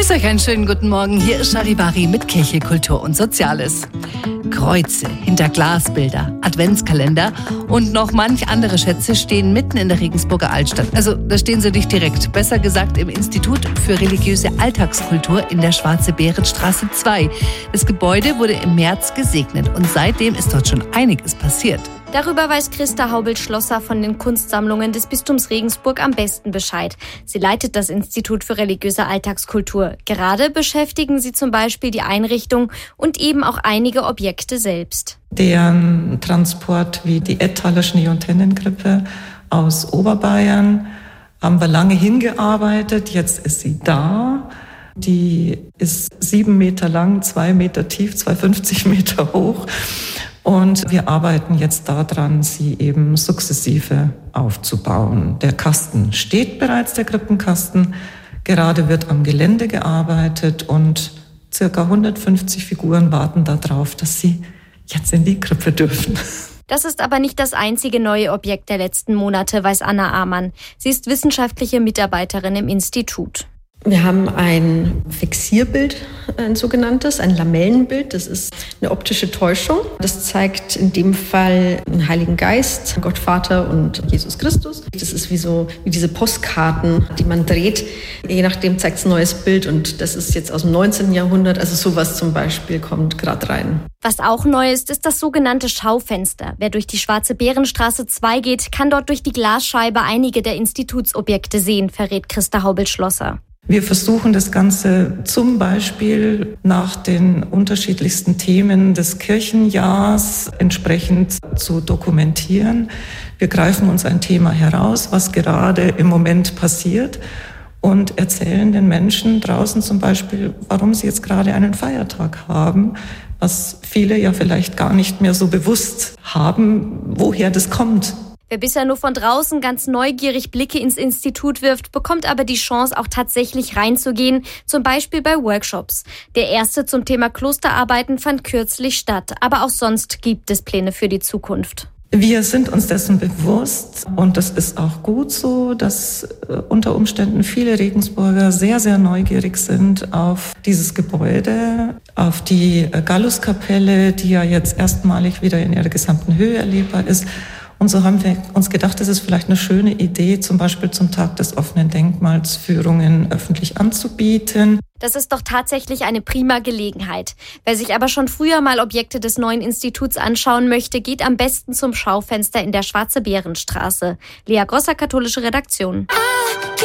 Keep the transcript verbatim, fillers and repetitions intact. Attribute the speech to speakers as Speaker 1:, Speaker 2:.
Speaker 1: Grüß euch, einen schönen guten Morgen. Hier ist Charivari mit Kirche, Kultur und Soziales. Kreuze, Hinterglasbilder, Adventskalender und noch manch andere Schätze stehen mitten in der Regensburger Altstadt. Also da stehen sie nicht direkt, besser gesagt im Institut für religiöse Alltagskultur in der Schwarze-Bären-Straße zwei. Das Gebäude wurde im März gesegnet und seitdem ist dort schon einiges passiert.
Speaker 2: Darüber weiß Christa Haubel-Schlosser von den Kunstsammlungen des Bistums Regensburg am besten Bescheid. Sie leitet das Institut für religiöse Alltagskultur. Gerade beschäftigen sie zum Beispiel die Einrichtung und eben auch einige Objekte selbst.
Speaker 3: Deren Transport wie die Ettaler Schnee- und Tennenkrippe aus Oberbayern haben wir lange hingearbeitet. Jetzt ist sie da. Die ist sieben Meter lang, zwei Meter tief, zweiundfünfzig Meter hoch. Und wir arbeiten jetzt daran, sie eben sukzessive aufzubauen. Der Kasten steht bereits, der Krippenkasten. Gerade wird am Gelände gearbeitet und circa hundertfünfzig Figuren warten darauf, dass sie jetzt in die Krippe dürfen.
Speaker 2: Das ist aber nicht das einzige neue Objekt der letzten Monate, weiß Anna Amann. Sie ist wissenschaftliche Mitarbeiterin im Institut.
Speaker 4: Wir haben ein Fixierbild, ein sogenanntes, ein Lamellenbild. Das ist eine optische Täuschung. Das zeigt in dem Fall den Heiligen Geist, Gott Vater und Jesus Christus. Das ist wie so wie diese Postkarten, die man dreht. Je nachdem zeigt es ein neues Bild und das ist jetzt aus dem neunzehnten Jahrhundert. Also sowas zum Beispiel kommt gerade rein.
Speaker 2: Was auch neu ist, ist das sogenannte Schaufenster. Wer durch die Schwarze-Bären-Straße zwei geht, kann dort durch die Glasscheibe einige der Institutsobjekte sehen, verrät Christa Haubel-Schlosser.
Speaker 3: Wir versuchen das Ganze zum Beispiel nach den unterschiedlichsten Themen des Kirchenjahrs entsprechend zu dokumentieren. Wir greifen uns ein Thema heraus, was gerade im Moment passiert, und erzählen den Menschen draußen zum Beispiel, warum sie jetzt gerade einen Feiertag haben, was viele ja vielleicht gar nicht mehr so bewusst haben, woher das kommt.
Speaker 2: Wer bisher nur von draußen ganz neugierig Blicke ins Institut wirft, bekommt aber die Chance, auch tatsächlich reinzugehen, zum Beispiel bei Workshops. Der erste zum Thema Klosterarbeiten fand kürzlich statt, aber auch sonst gibt es Pläne für die Zukunft.
Speaker 3: Wir sind uns dessen bewusst und das ist auch gut so, dass äh, unter Umständen viele Regensburger sehr, sehr neugierig sind auf dieses Gebäude, auf die äh, Galluskapelle, die ja jetzt erstmalig wieder in ihrer gesamten Höhe erlebbar ist. Und so haben wir uns gedacht, das ist vielleicht eine schöne Idee, zum Beispiel zum Tag des offenen Denkmals Führungen öffentlich anzubieten.
Speaker 2: Das ist doch tatsächlich eine prima Gelegenheit. Wer sich aber schon früher mal Objekte des neuen Instituts anschauen möchte, geht am besten zum Schaufenster in der Schwarze-Bären-Straße. Lea Grosser, katholische Redaktion.